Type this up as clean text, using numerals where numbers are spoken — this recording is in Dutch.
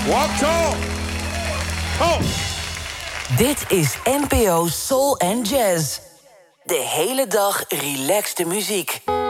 Walk tall. Oh. Dit is NPO Soul and Jazz. De hele dag relaxte muziek.